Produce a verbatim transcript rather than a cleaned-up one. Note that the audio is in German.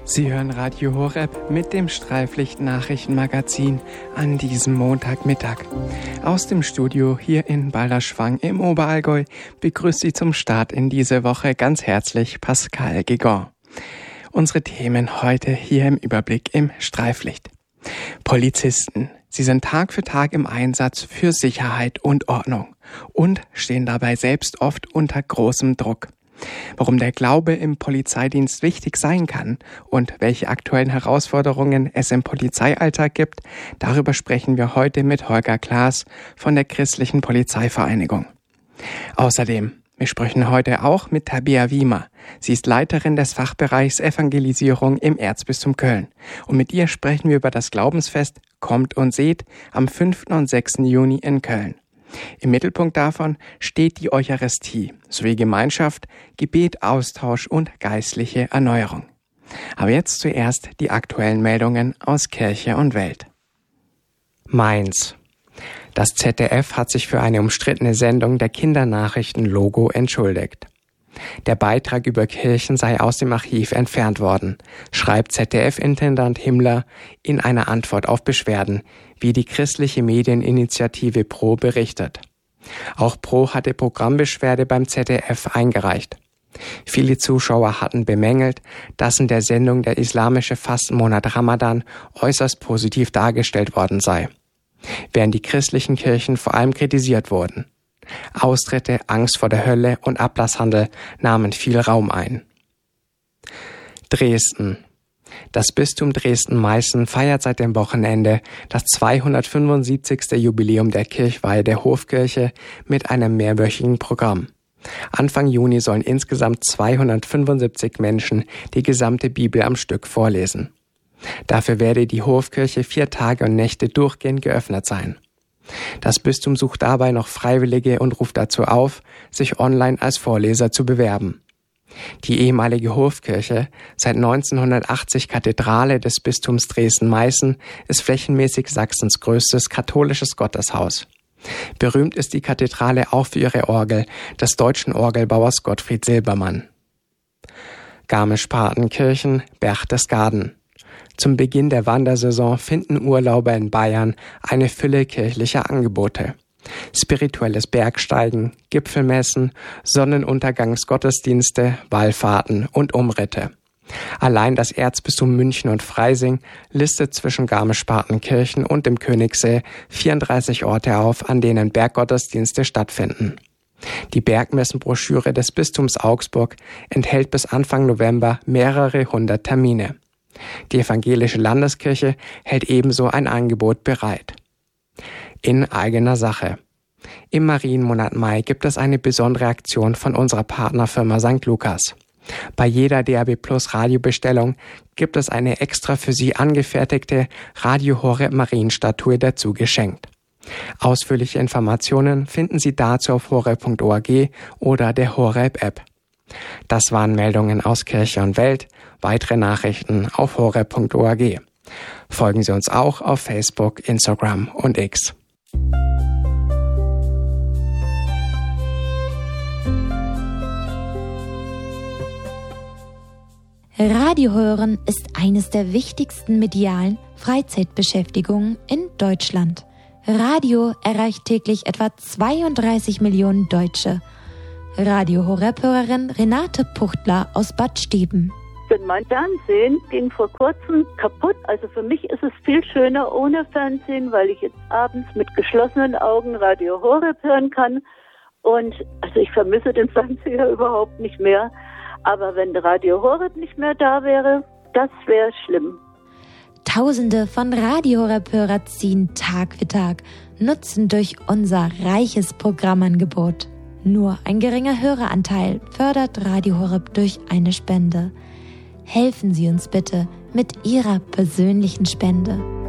Sie hören Radio Horeb mit dem Streiflicht-Nachrichtenmagazin an diesem Montagmittag. Aus dem Studio hier in Balderschwang im Oberallgäu begrüßt Sie zum Start in diese Woche ganz herzlich Pascal Gigon. Unsere Themen heute hier im Überblick im Streiflicht. Polizisten. Sie sind Tag für Tag im Einsatz für Sicherheit und Ordnung und stehen dabei selbst oft unter großem Druck. Warum der Glaube im Polizeidienst wichtig sein kann und welche aktuellen Herausforderungen es im Polizeialltag gibt, darüber sprechen wir heute mit Holger Klaas von der Christlichen Polizeivereinigung. Außerdem, wir sprechen heute auch mit Tabea Wiemer. Sie ist Leiterin des Fachbereichs Evangelisierung im Erzbistum Köln. Und mit ihr sprechen wir über das Glaubensfest Kommt und Seht am fünften und sechsten Juni in Köln. Im Mittelpunkt davon steht die Eucharistie sowie Gemeinschaft, Gebet, Austausch und geistliche Erneuerung. Aber jetzt zuerst die aktuellen Meldungen aus Kirche und Welt. Mainz. Das Z D F hat sich für eine umstrittene Sendung der Kindernachrichten Logo entschuldigt. Der Beitrag über Kirchen sei aus dem Archiv entfernt worden, schreibt Z D F-Intendant Himmler in einer Antwort auf Beschwerden, wie die christliche Medieninitiative Pro berichtet. Auch Pro hatte Programmbeschwerde beim Z D F eingereicht. Viele Zuschauer hatten bemängelt, dass in der Sendung der islamische Fastenmonat Ramadan äußerst positiv dargestellt worden sei, während die christlichen Kirchen vor allem kritisiert wurden. Austritte, Angst vor der Hölle und Ablasshandel nahmen viel Raum ein. Dresden. Das Bistum Dresden-Meißen feiert seit dem Wochenende das zweihundertfünfundsiebzigste Jubiläum der Kirchweihe der Hofkirche mit einem mehrwöchigen Programm. Anfang Juni sollen insgesamt zweihundertfünfundsiebzig Menschen die gesamte Bibel am Stück vorlesen. Dafür werde die Hofkirche vier Tage und Nächte durchgehend geöffnet sein. Das Bistum sucht dabei noch Freiwillige und ruft dazu auf, sich online als Vorleser zu bewerben. Die ehemalige Hofkirche, seit neunzehnhundertachtzig Kathedrale des Bistums Dresden-Meißen, ist flächenmäßig Sachsens größtes katholisches Gotteshaus. Berühmt ist die Kathedrale auch für ihre Orgel des deutschen Orgelbauers Gottfried Silbermann. Garmisch-Partenkirchen, Berchtesgaden. Zum Beginn der Wandersaison finden Urlauber in Bayern eine Fülle kirchlicher Angebote. Spirituelles Bergsteigen, Gipfelmessen, Sonnenuntergangsgottesdienste, Wallfahrten und Umritte. Allein das Erzbistum München und Freising listet zwischen Garmisch-Partenkirchen und dem Königssee vierunddreißig Orte auf, an denen Berggottesdienste stattfinden. Die Bergmessenbroschüre des Bistums Augsburg enthält bis Anfang November mehrere hundert Termine. Die evangelische Landeskirche hält ebenso ein Angebot bereit. In eigener Sache. Im Marienmonat Mai gibt es eine besondere Aktion von unserer Partnerfirma Sankt Lukas. Bei jeder D A B Plus Radiobestellung gibt es eine extra für Sie angefertigte Radio Horeb Marienstatue dazu geschenkt. Ausführliche Informationen finden Sie dazu auf horeb punkt org oder der Horeb App. Das waren Meldungen aus Kirche und Welt. Weitere Nachrichten auf horeb punkt org. Folgen Sie uns auch auf Facebook, Instagram und X. Radio hören ist eines der wichtigsten medialen Freizeitbeschäftigungen in Deutschland. Radio erreicht täglich etwa zweiunddreißig Millionen Deutsche. Radio Horeb-Hörerin Renate Puchtler aus Bad Steben. Denn mein Fernsehen ging vor kurzem kaputt. Also für mich ist es viel schöner ohne Fernsehen, weil ich jetzt abends mit geschlossenen Augen Radio Horeb hören kann. Und also ich vermisse den Fernseher überhaupt nicht mehr. Aber wenn Radio Horeb nicht mehr da wäre, das wäre schlimm. Tausende von Radio Horeb-Hörer ziehen Tag für Tag, nutzen durch unser reiches Programmangebot. Nur ein geringer Höreranteil fördert Radio Horeb durch eine Spende. Helfen Sie uns bitte mit Ihrer persönlichen Spende.